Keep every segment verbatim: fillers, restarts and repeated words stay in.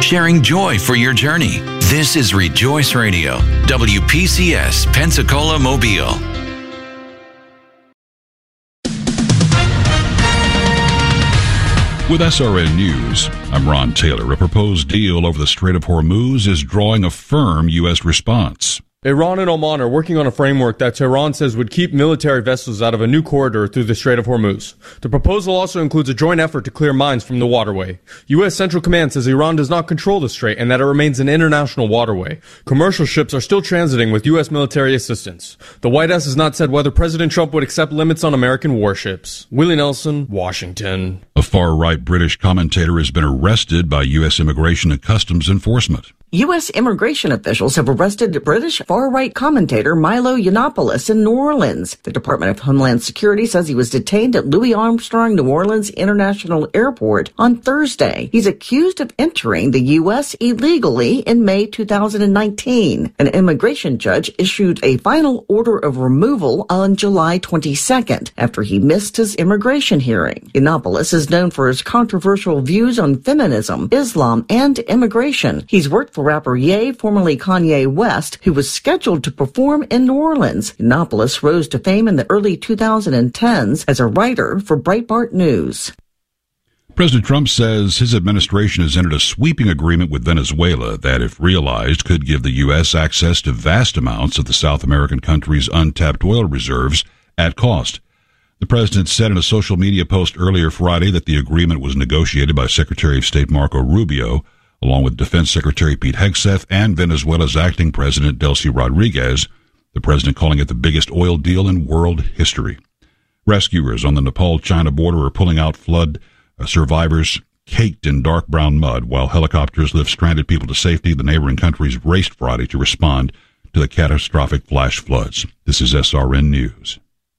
sharing joy for your journey. This is Rejoice Radio, W P C S, Pensacola, Mobile. With S R N News, I'm Ron Taylor. A proposed deal over the Strait of Hormuz is drawing a firm U S response. Iran and Oman are working on a framework that Tehran says would keep military vessels out of a new corridor through the Strait of Hormuz. The proposal also includes a joint effort to clear mines from the waterway. U S Central Command says Iran does not control the strait and that it remains an international waterway. Commercial ships are still transiting with U S military assistance. The White House has not said whether President Trump would accept limits on American warships. Willie Nelson, Washington. A far-right British commentator has been arrested by U S Immigration and Customs Enforcement. U S immigration officials have arrested British far-right commentator Milo Yiannopoulos in New Orleans. The Department of Homeland Security says he was detained at Louis Armstrong New Orleans International Airport on Thursday. He's accused of entering the U S illegally in May two thousand nineteen. An immigration judge issued a final order of removal on July twenty-second after he missed his immigration hearing. Yiannopoulos is known for his controversial views on feminism, Islam, and immigration. He's worked for rapper Ye, formerly Kanye West, who was scheduled to perform in New Orleans. Yiannopoulos rose to fame in the early two thousand tens as a writer for Breitbart News. President Trump says his administration has entered a sweeping agreement with Venezuela that, if realized, could give the U S access to vast amounts of the South American country's untapped oil reserves at cost. The president said in a social media post earlier Friday that the agreement was negotiated by Secretary of State Marco Rubio, along with Defense Secretary Pete Hegseth and Venezuela's acting president Delcy Rodriguez, the president calling it the biggest oil deal in world history. Rescuers on the Nepal-China border are pulling out flood survivors caked in dark brown mud while helicopters lift stranded people to safety. The neighboring countries raced Friday to respond to the catastrophic flash floods. This is S R N News.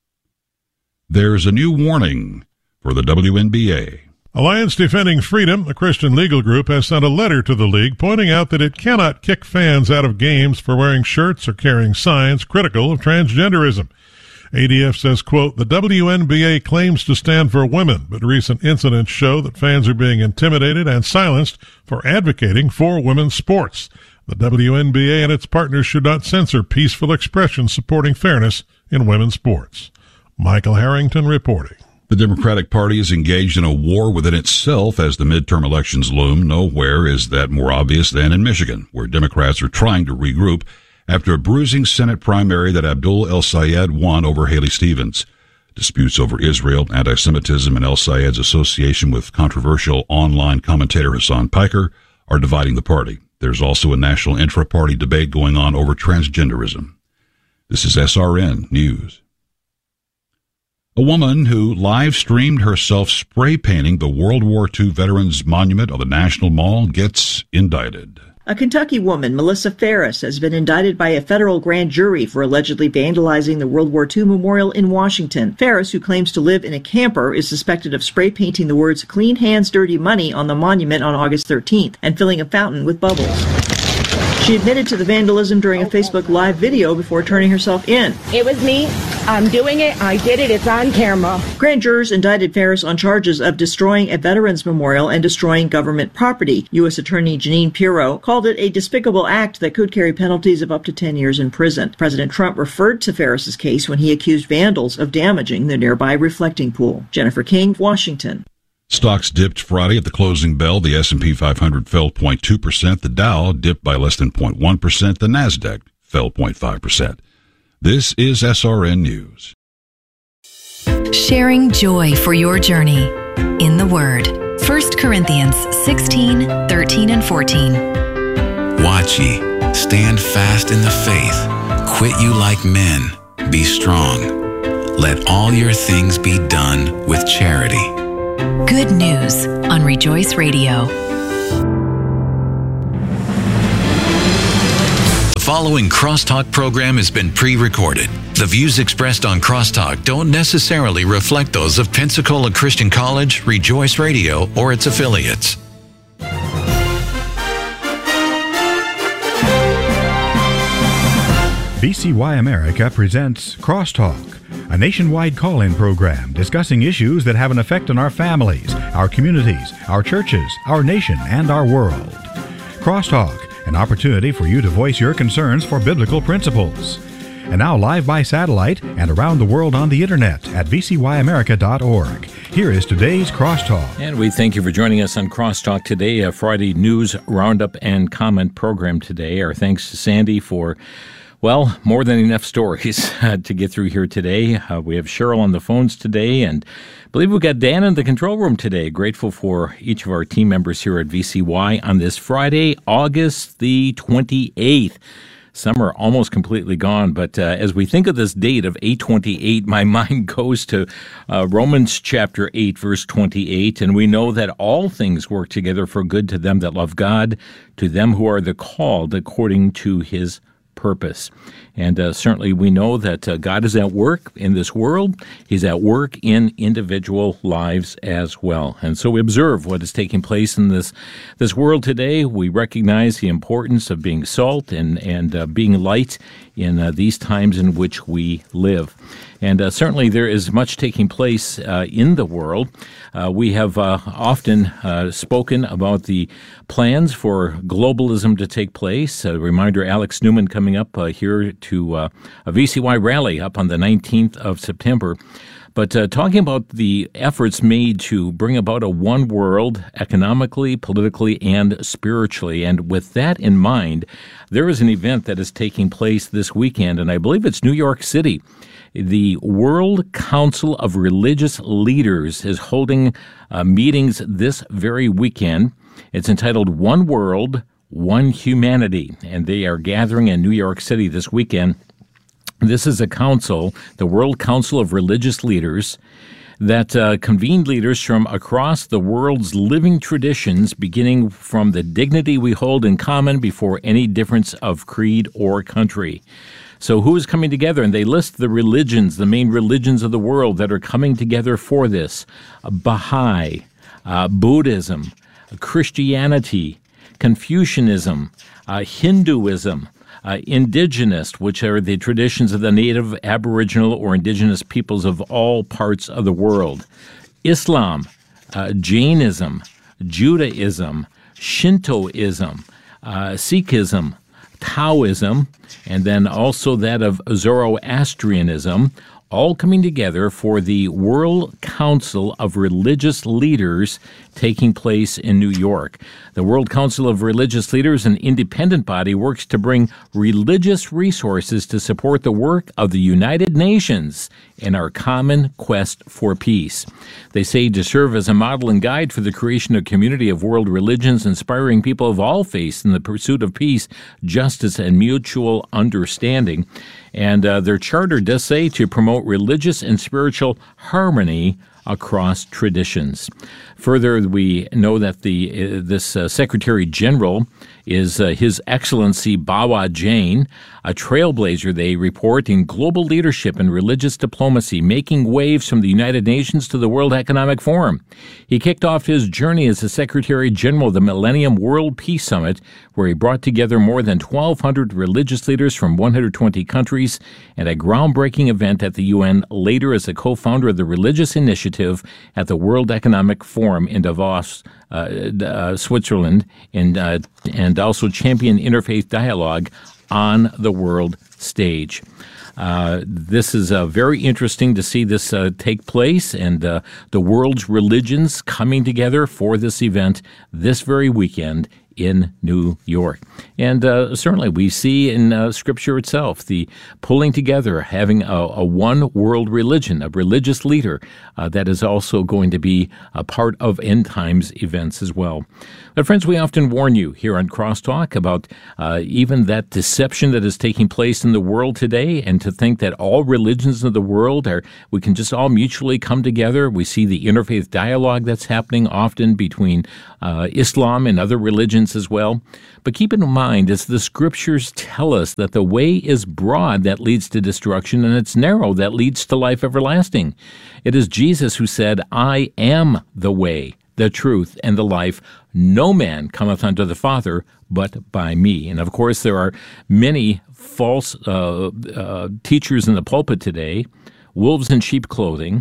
There's a new warning for the W N B A. Alliance Defending Freedom, a Christian legal group, has sent a letter to the league pointing out that it cannot kick fans out of games for wearing shirts or carrying signs critical of transgenderism. A D F says, quote, the W N B A claims to stand for women, but recent incidents show that fans are being intimidated and silenced for advocating for women's sports. The W N B A and its partners should not censor peaceful expression supporting fairness in women's sports. Michael Harrington reporting. The Democratic Party is engaged in a war within itself as the midterm elections loom. Nowhere is that more obvious than in Michigan, where Democrats are trying to regroup after a bruising Senate primary that Abdul El-Sayed won over Haley Stevens. Disputes over Israel, anti-Semitism, and El-Sayed's association with controversial online commentator Hassan Piker are dividing the party. There's also a national intra-party debate going on over transgenderism. This is S R N News. A woman who live-streamed herself spray painting the World War Two Veterans Monument on the National Mall gets indicted. A Kentucky woman, Melissa Ferris, has been indicted by a federal grand jury for allegedly vandalizing the World War Two memorial in Washington. Ferris, who claims to live in a camper, is suspected of spray painting the words "Clean Hands, Dirty Money" on the monument on August thirteenth and filling a fountain with bubbles. She admitted to the vandalism during a Facebook Live video before turning herself in. It was me. I'm doing it. I did it. It's on camera. Grand jurors indicted Ferris on charges of destroying a veterans memorial and destroying government property. U S Attorney Jeanine Pirro called it a despicable act that could carry penalties of up to ten years in prison. President Trump referred to Ferris's case when he accused vandals of damaging the nearby reflecting pool. Jennifer King, Washington. Stocks dipped Friday at the closing bell. The S and P five hundred fell zero point two percent. The Dow dipped by less than zero point one percent. The Nasdaq fell zero point five percent. This is S R N News. Sharing joy for your journey in the Word. First Corinthians sixteen, thirteen, and fourteen. Watch ye, stand fast in the faith, quit you like men, be strong. Let all your things be done with charity. Good news on Rejoice Radio. The following Crosstalk program has been pre-recorded. The views expressed on Crosstalk don't necessarily reflect those of Pensacola Christian College, Rejoice Radio, or its affiliates. V C Y America presents Crosstalk, a nationwide call-in program discussing issues that have an effect on our families, our communities, our churches, our nation, and our world. Crosstalk, an opportunity for you to voice your concerns for biblical principles. And now live by satellite and around the world on the internet at v c y america dot org. Here is today's Crosstalk. And we thank you for joining us on Crosstalk today, a Friday news roundup and comment program today. Our thanks to Sandy for, well, more than enough stories uh, to get through here today. Uh, we have Cheryl on the phones today, and I believe we've got Dan in the control room today. Grateful for each of our team members here at V C Y on this Friday, August the twenty-eighth. Summer almost completely gone, but uh, as we think of this date of eight twenty-eight, my mind goes to uh, Romans chapter eight, verse twenty-eight, and we know that all things work together for good to them that love God, to them who are the called according to his purpose. And uh, certainly we know that uh, God is at work in this world. He's at work in individual lives as well. And so we observe what is taking place in this this world today. We recognize the importance of being salt and, and uh, being light in uh, these times in which we live. And uh, certainly there is much taking place uh, in the world. Uh, we have uh, often uh, spoken about the plans for globalism to take place. A reminder, Alex Newman coming up uh, here to uh, a V C Y rally up on the nineteenth of September. But uh, talking about the efforts made to bring about a one world economically, politically, and spiritually. And with that in mind, there is an event that is taking place this weekend, and I believe it's New York City. The World Council of Religious Leaders is holding uh, meetings this very weekend. It's entitled One World, One Humanity, and they are gathering in New York City this weekend. This is a council, the World Council of Religious Leaders, that uh, convened leaders from across the world's living traditions, beginning from the dignity we hold in common before any difference of creed or country. So who is coming together? And they list the religions, the main religions of the world that are coming together for this. Baha'i, uh, Buddhism, Christianity, Confucianism, uh, Hinduism, uh, Indigenous, which are the traditions of the native, Aboriginal, or Indigenous peoples of all parts of the world, Islam, uh, Jainism, Judaism, Shintoism, uh, Sikhism, Taoism, and then also that of Zoroastrianism, all coming together for the World Council of Religious Leaders taking place in New York. The World Council of Religious Leaders, an independent body, works to bring religious resources to support the work of the United Nations in our common quest for peace. They say to serve as a model and guide for the creation of a community of world religions, inspiring people of all faiths in the pursuit of peace, justice, and mutual understanding. And uh, their charter does say to promote religious and spiritual harmony across traditions. Further, we know that the uh, this uh, Secretary General is uh, His Excellency Bawa Jain, a trailblazer, they report, in global leadership and religious diplomacy, making waves from the United Nations to the World Economic Forum. He kicked off his journey as the Secretary General of the Millennium World Peace Summit, where he brought together more than twelve hundred religious leaders from one hundred twenty countries, and a groundbreaking event at the U N, later as a co-founder of the Religious Initiative at the World Economic Forum in Davos, uh, uh, Switzerland, and, uh, and also champion interfaith dialogue on the world stage. Uh, this is uh, very interesting to see this uh, take place, and uh, the world's religions coming together for this event this very weekend in New York. And uh, certainly we see in uh, Scripture itself the pulling together, having a, a one world religion, a religious leader uh, that is also going to be a part of end times events as well. But friends, we often warn you here on Crosstalk about uh, even that deception that is taking place in the world today, and to think that all religions of the world are, we can just all mutually come together. We see the interfaith dialogue that's happening often between uh, Islam and other religions as well. But keep in mind, as the Scriptures tell us, that the way is broad that leads to destruction, and it's narrow that leads to life everlasting. It is Jesus who said, "I am the way, the truth, and the life. No man cometh unto the Father but by me." And of course, there are many false uh, uh, teachers in the pulpit today, wolves in sheep clothing,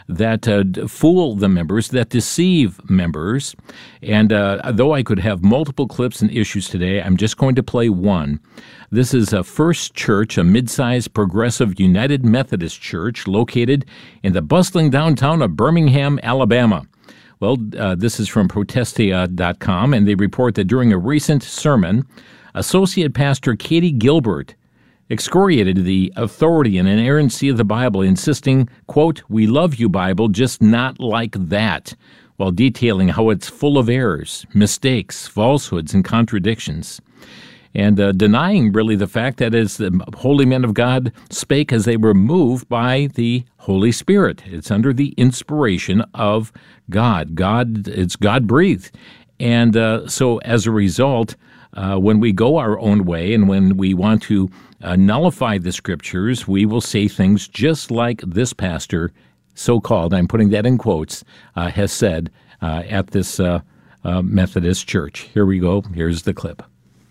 that uh, fool the members, that deceive members. And uh, though I could have multiple clips and issues today, I'm just going to play one. This is a First Church, a mid-sized progressive United Methodist church located in the bustling downtown of Birmingham, Alabama. Well, uh, this is from Protestia dot com, and they report that during a recent sermon, Associate Pastor Katie Gilbert excoriated the authority and inerrancy of the Bible, insisting, quote, "We love you, Bible, just not like that," while detailing how it's full of errors, mistakes, falsehoods, and contradictions. And uh, denying, really, the fact that as the holy men of God spake as they were moved by the Holy Spirit. It's under the inspiration of God. God, it's God-breathed. And uh, so as a result, uh, when we go our own way and when we want to uh, nullify the Scriptures, we will say things just like this pastor, so-called, I'm putting that in quotes, uh, has said uh, at this uh, uh, Methodist church. Here we go. Here's the clip.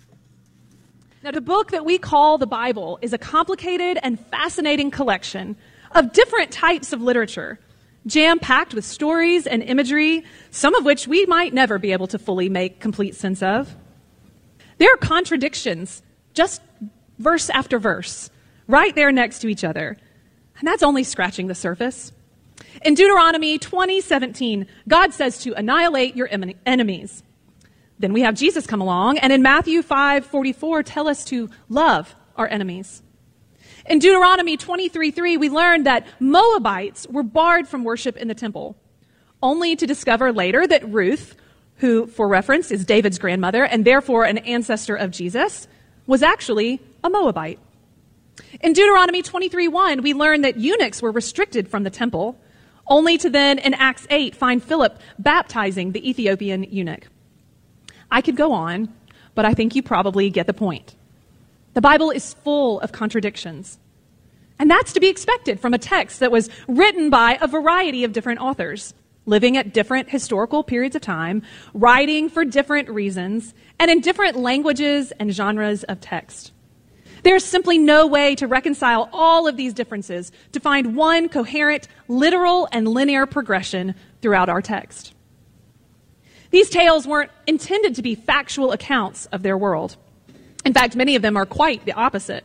Now, the book that we call the Bible is a complicated and fascinating collection of different types of literature, jam-packed with stories and imagery, some of which we might never be able to fully make complete sense of. There are contradictions, just verse after verse, right there next to each other. And that's only scratching the surface. In Deuteronomy twenty seventeen, God says to annihilate your enemies. Then we have Jesus come along, and in Matthew five forty-four tell us to love our enemies. In Deuteronomy twenty-three three, we learn that Moabites were barred from worship in the temple, only to discover later that Ruth, who, for reference, is David's grandmother and therefore an ancestor of Jesus, was actually a Moabite. In Deuteronomy twenty-three one, we learn that eunuchs were restricted from the temple, only to then, in Acts eight, find Philip baptizing the Ethiopian eunuch. I could go on, but I think you probably get the point. The Bible is full of contradictions. And that's to be expected from a text that was written by a variety of different authors, living at different historical periods of time, writing for different reasons, and in different languages and genres of text. There's simply no way to reconcile all of these differences to find one coherent, literal, and linear progression throughout our text. These tales weren't intended to be factual accounts of their world. In fact, many of them are quite the opposite.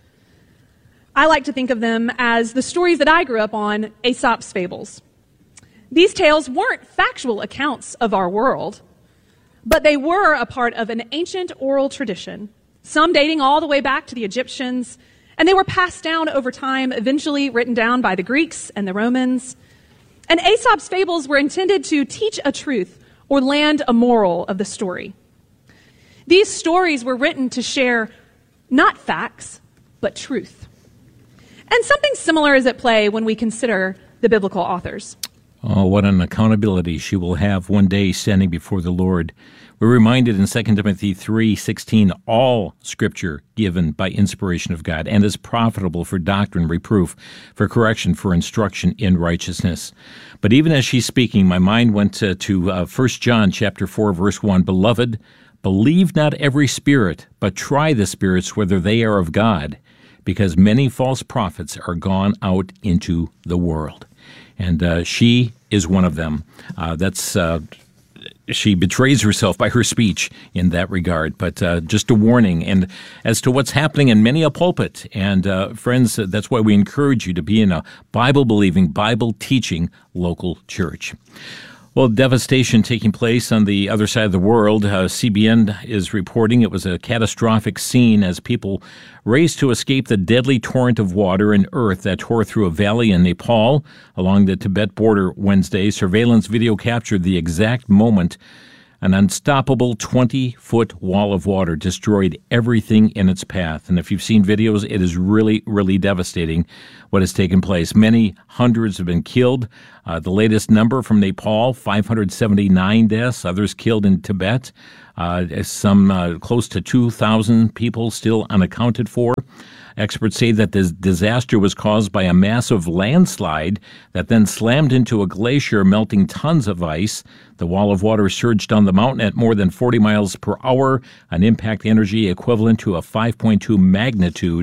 I like to think of them as the stories that I grew up on, Aesop's fables. These tales weren't factual accounts of our world, but they were a part of an ancient oral tradition, some dating all the way back to the Egyptians, and they were passed down over time, eventually written down by the Greeks and the Romans. And Aesop's fables were intended to teach a truth or land a moral of the story. These stories were written to share not facts, but truth. And something similar is at play when we consider the biblical authors. Oh, what an accountability she will have one day standing before the Lord. We're reminded in Second Timothy three sixteen, all Scripture given by inspiration of God and is profitable for doctrine, reproof, for correction, for instruction in righteousness. But even as she's speaking, my mind went to, to uh, First John chapter four, verse one. Beloved, believe not every spirit, but try the spirits whether they are of God, because many false prophets are gone out into the world. And uh, she is one of them. Uh, that's uh, she betrays herself by her speech in that regard. But uh, just a warning, and as to what's happening in many a pulpit. And uh, friends, that's why we encourage you to be in a Bible-believing, Bible-teaching local church. Well, devastation taking place on the other side of the world. Uh, C B N is reporting it was a catastrophic scene as people raced to escape the deadly torrent of water and earth that tore through a valley in Nepal along the Tibet border Wednesday. Surveillance video captured the exact moment an unstoppable twenty-foot wall of water destroyed everything in its path. And if you've seen videos, it is really, really devastating what has taken place. Many hundreds have been killed. Uh, the latest number from Nepal, five hundred seventy-nine deaths, others killed in Tibet. Uh, some uh, close to two thousand people still unaccounted for. Experts say that this disaster was caused by a massive landslide that then slammed into a glacier, melting tons of ice. The wall of water surged down the mountain at more than forty miles per hour, an impact energy equivalent to a five point two magnitude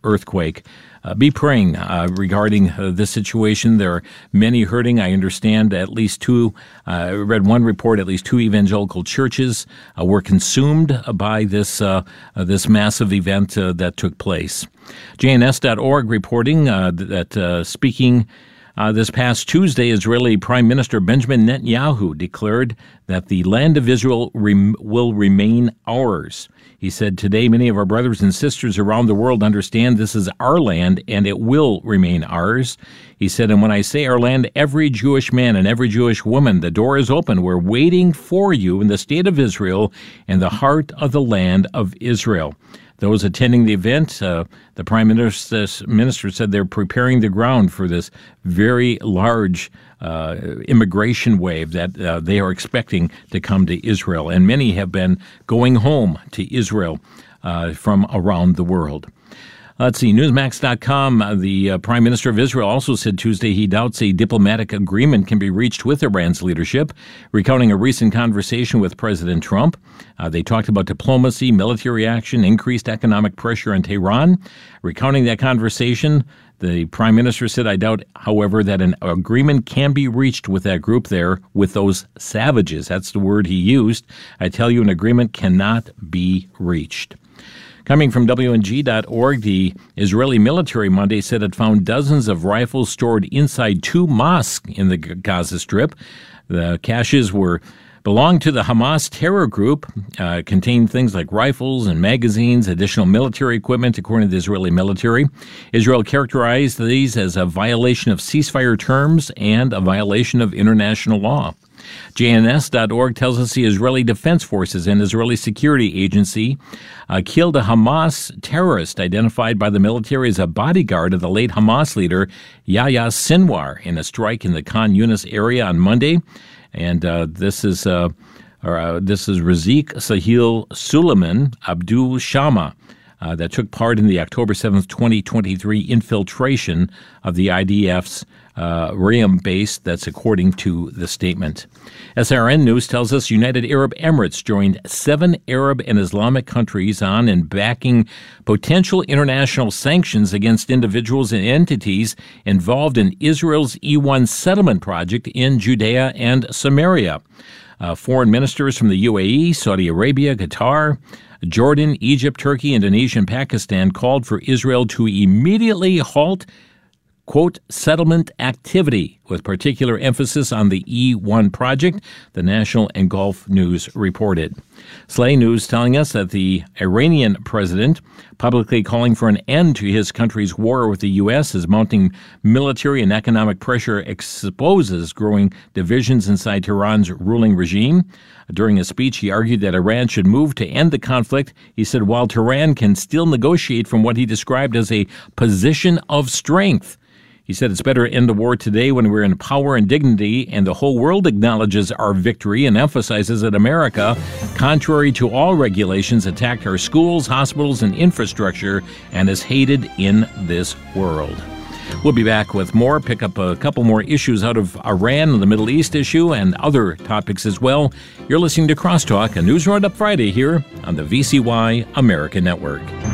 earthquake. Uh, be praying uh, regarding uh, this situation. There are many hurting. I understand at least two, uh, I read one report, at least two evangelical churches uh, were consumed by this uh, uh, this massive event uh, that took place. J N S dot org reporting uh, that uh, speaking Uh, this past Tuesday, Israeli Prime Minister Benjamin Netanyahu declared that the land of Israel rem- will remain ours. He said, today, many of our brothers and sisters around the world understand this is our land and it will remain ours. He said, and when I say our land, every Jewish man and every Jewish woman, the door is open. We're waiting for you in the state of Israel, in the heart of the land of Israel. Those attending the event, uh, the Prime Minister, minister said they're preparing the ground for this very large uh, immigration wave that uh, they are expecting to come to Israel. And many have been going home to Israel uh, from around the world. Let's see, Newsmax dot com, uh, the uh, Prime Minister of Israel also said Tuesday he doubts a diplomatic agreement can be reached with Iran's leadership, recounting a recent conversation with President Trump. Uh, they talked about diplomacy, military action, increased economic pressure on Tehran. Recounting that conversation, the Prime Minister said, I doubt, however, that an agreement can be reached with that group there, with those savages. That's the word he used. I tell you, an agreement cannot be reached. Coming from W N G dot org, the Israeli military Monday said it found dozens of rifles stored inside two mosques in the Gaza Strip. The caches were belonged to the Hamas terror group, uh, contained things like rifles and magazines, additional military equipment, according to the Israeli military. Israel characterized these as a violation of ceasefire terms and a violation of international law. J N S dot org tells us the Israeli Defense Forces and Israeli Security Agency uh, killed a Hamas terrorist identified by the military as a bodyguard of the late Hamas leader Yahya Sinwar in a strike in the Khan Yunis area on Monday. And uh, this is uh, or, uh, this is Razik Sahil Suleiman Abdul Shama uh, that took part in the October seventh, twenty twenty-three infiltration of the I D F's Uh, Riyam base. That's according to the statement. S R N News tells us United Arab Emirates joined seven Arab and Islamic countries on and backing potential international sanctions against individuals and entities involved in Israel's E one settlement project in Judea and Samaria. Uh, foreign ministers from the U A E, Saudi Arabia, Qatar, Jordan, Egypt, Turkey, Indonesia, and Pakistan called for Israel to immediately halt quote, settlement activity, with particular emphasis on the E one project, the National and Gulf News reported. Slay News telling us that the Iranian president, publicly calling for an end to his country's war with the U S as mounting military and economic pressure exposes growing divisions inside Tehran's ruling regime. During a speech, he argued that Iran should move to end the conflict. He said while Tehran can still negotiate from what he described as a position of strength, he said it's better to end the war today when we're in power and dignity and the whole world acknowledges our victory and emphasizes that America, contrary to all regulations, attacked our schools, hospitals, and infrastructure and is hated in this world. We'll be back with more, pick up a couple more issues out of Iran and the Middle East issue and other topics as well. You're listening to Crosstalk, a News Roundup Friday here on the V C Y America Network.